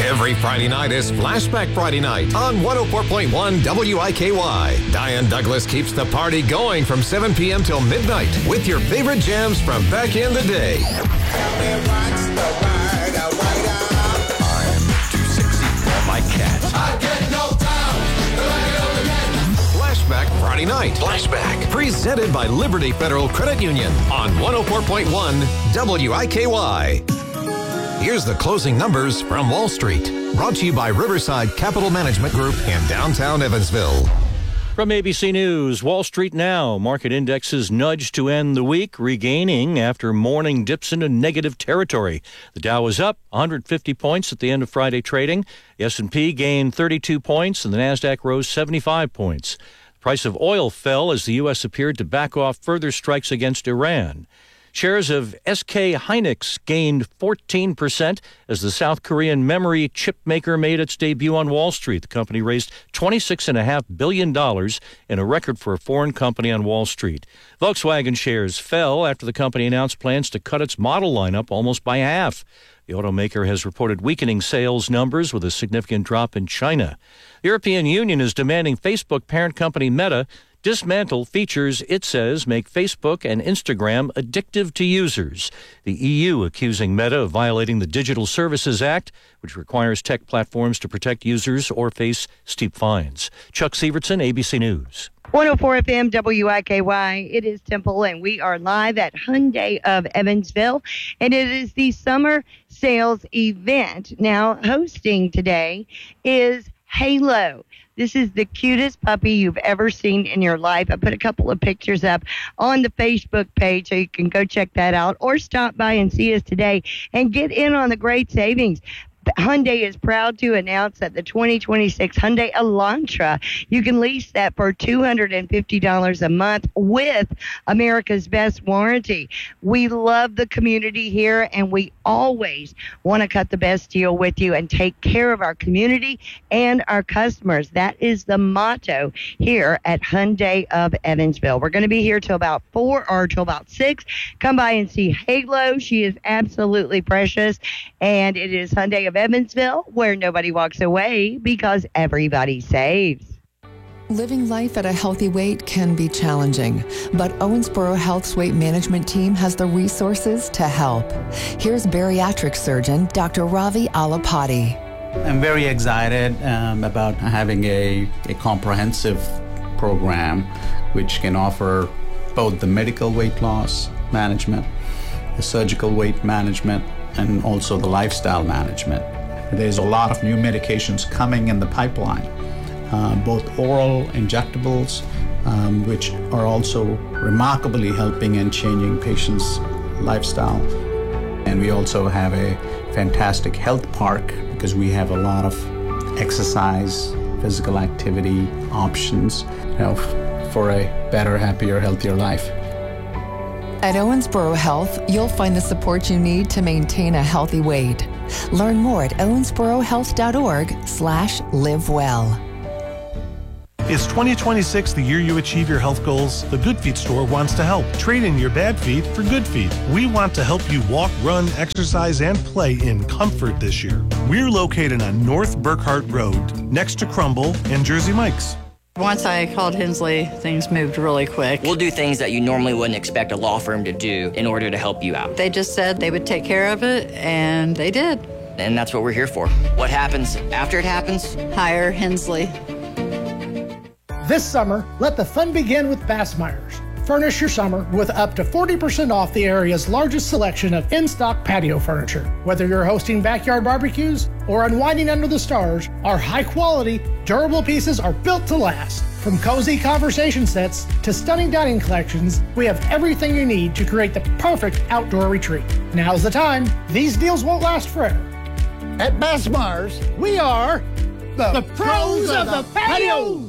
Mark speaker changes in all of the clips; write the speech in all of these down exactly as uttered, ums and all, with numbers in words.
Speaker 1: Every Friday night is Flashback Friday night on one oh four point one W I K Y. Diane Douglas keeps the party going from seven p.m. till midnight with your favorite jams from back in the day. I'm too sexy for my cat. I get no time. Flashback Friday night. Flashback. Presented by Liberty Federal Credit Union on one oh four point one W I K Y. Here's the closing numbers from Wall Street. Brought to you by Riverside Capital Management Group in downtown Evansville.
Speaker 2: From A B C News, Wall Street now. Market indexes nudged to end the week, regaining after morning dips into negative territory. The Dow was up one hundred fifty points at the end of Friday trading. The S and P gained thirty-two points, and the Nasdaq rose seventy-five points. The price of oil fell as the U S appeared to back off further strikes against Iran. Shares of S K Hynix gained fourteen percent as the South Korean memory chip maker made its debut on Wall Street. The company raised twenty-six point five billion dollars in a record for a foreign company on Wall Street. Volkswagen shares fell after the company announced plans to cut its model lineup almost by half. The automaker has reported weakening sales numbers with a significant drop in China. The European Union is demanding Facebook parent company Meta dismantle features it says make Facebook and Instagram addictive to users. The E U accusing Meta of violating the Digital Services Act, which requires tech platforms to protect users or face steep fines. Chuck Sievertson, A B C News.
Speaker 3: one oh four F M W I K Y. It is Temple, and we are live at Hyundai of Evansville, and it is the summer sales event. Now, hosting today is Halo. This is the cutest puppy you've ever seen in your life. I put a couple of pictures up on the Facebook page so you can go check that out or stop by and see us today and get in on the great savings. Hyundai is proud to announce that the twenty twenty-six Hyundai Elantra, you can lease that for two hundred fifty dollars a month with America's Best Warranty. We love the community here, and we always want to cut the best deal with you and take care of our community and our customers. That is the motto here at Hyundai of Evansville. We're going to be here till about four or till about six. Come by and see Halo. She is absolutely precious, and it is Hyundai of Evansville, where nobody walks away because everybody saves.
Speaker 4: Living life at a healthy weight can be challenging, but Owensboro Health's weight management team has the resources to help. Here's bariatric surgeon Doctor Ravi Alapati.
Speaker 5: I'm very excited um, about having a, a comprehensive program which can offer both the medical weight loss management, the surgical weight management, and also the lifestyle management. There's a lot of new medications coming in the pipeline, uh, both oral injectables, um, which are also remarkably helping and changing patients' lifestyle. And we also have a fantastic health park because we have a lot of exercise, physical activity options, you know, for a better, happier, healthier life.
Speaker 4: At Owensboro Health, you'll find the support you need to maintain a healthy weight. Learn more at owensborohealth.org slash live well.
Speaker 6: Is twenty twenty-six the year you achieve your health goals? The Good Feet store wants to help. Trade in your bad feet for good feet. We want to help you walk, run, exercise, and play in comfort this year. We're located on North Burkhart Road, next to Crumble and Jersey Mike's.
Speaker 7: Once I called Hensley, things moved really quick.
Speaker 8: We'll do things that you normally wouldn't expect a law firm to do in order to help you out.
Speaker 7: They just said they would take care of it, and they did.
Speaker 8: And that's what we're here for. What happens after it happens?
Speaker 7: Hire Hensley.
Speaker 9: This summer, let the fun begin with Bassmeyer's. Furnish your summer with up to forty percent off the area's largest selection of in-stock patio furniture. Whether you're hosting backyard barbecues or unwinding under the stars, our high-quality, durable pieces are built to last. From cozy conversation sets to stunning dining collections, we have everything you need to create the perfect outdoor retreat. Now's the time. These deals won't last forever.
Speaker 10: At Bassmeyer's, we are the, the pros of the patios.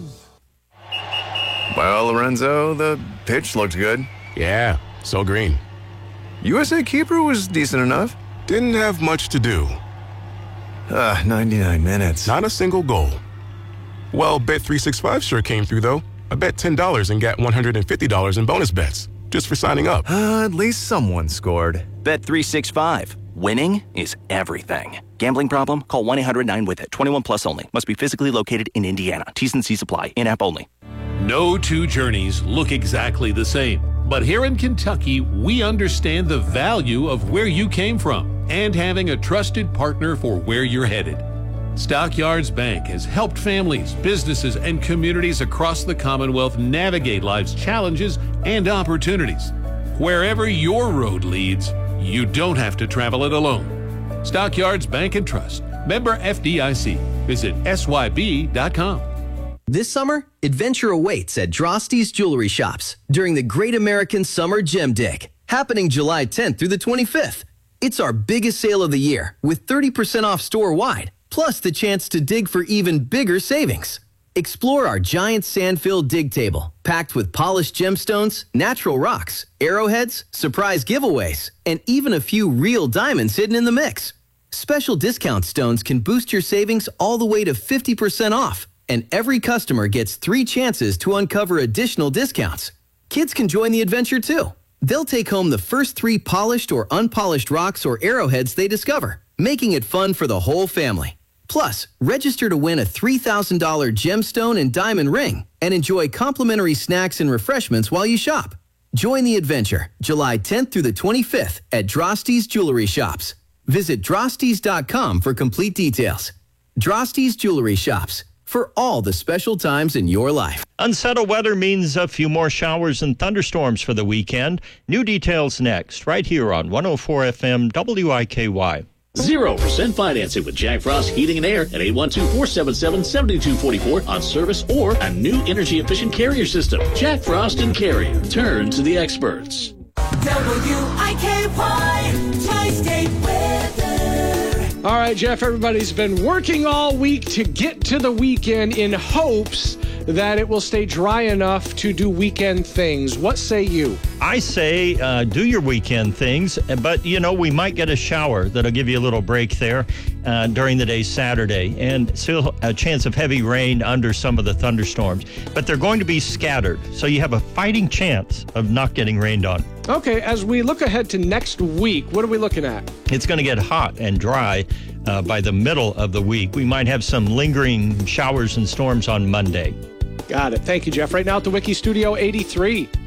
Speaker 11: Well, Lorenzo, the pitch looked good.
Speaker 12: Yeah, so green.
Speaker 11: U S A Keeper was decent enough.
Speaker 12: Didn't have much to do.
Speaker 11: Ah, ninety-nine minutes.
Speaker 12: Not a single goal. Well, Bet three sixty-five sure came through, though. I bet ten dollars and got one hundred fifty dollars in bonus bets just for signing up.
Speaker 11: Uh, at least someone scored.
Speaker 13: Bet three sixty-five. Winning is everything. Gambling problem? Call one eight hundred nine with it. twenty-one plus only. Must be physically located in Indiana. T's and C's apply. In-app only.
Speaker 14: No two journeys look exactly the same. But here in Kentucky, we understand the value of where you came from and having a trusted partner for where you're headed. Stockyards Bank has helped families, businesses, and communities across the Commonwealth navigate life's challenges and opportunities. Wherever your road leads, you don't have to travel it alone. Stockyards Bank and Trust. Member F D I C. Visit S Y B dot com.
Speaker 15: This summer, adventure awaits at Drosty's Jewelry Shops during the Great American Summer Gem Dig, happening July tenth through the twenty-fifth. It's our biggest sale of the year with thirty percent off store-wide, plus the chance to dig for even bigger savings. Explore our giant sand-filled dig table, packed with polished gemstones, natural rocks, arrowheads, surprise giveaways, and even a few real diamonds hidden in the mix. Special discount stones can boost your savings all the way to fifty percent off. And every customer gets three chances to uncover additional discounts. Kids can join the adventure too. They'll take home the first three polished or unpolished rocks or arrowheads they discover, making it fun for the whole family. Plus, register to win a three thousand dollars gemstone and diamond ring and enjoy complimentary snacks and refreshments while you shop. Join the adventure July tenth through the twenty-fifth at Drosty's Jewelry Shops. Visit drostys dot com for complete details. Drosty's Jewelry Shops. For all the special times in your life.
Speaker 2: Unsettled weather means a few more showers and thunderstorms for the weekend. New details next, right here on one oh four F M W I K Y.
Speaker 16: zero percent financing with Jack Frost Heating and Air at eight one two, four seven seven, seven two four four on service or a new energy-efficient Carrier system. Jack Frost and Carrier. Turn to the experts.
Speaker 17: W I K Y, Tri-State Weather.
Speaker 18: All right, Jeff, everybody's been working all week to get to the weekend in hopes that it will stay dry enough to do weekend things. What say you?
Speaker 2: I say uh, do your weekend things, but, you know, we might get a shower that'll give you a little break there uh, during the day Saturday, and still a chance of heavy rain under some of the thunderstorms. But they're going to be scattered, so you have a fighting chance of not getting rained on.
Speaker 18: Okay, as we look ahead to next week, what are we looking at?
Speaker 2: It's going to get hot and dry uh, by the middle of the week. We might have some lingering showers and storms on Monday.
Speaker 18: Got it. Thank you, Jeff. Right now at the Wiki Studio eighty-three.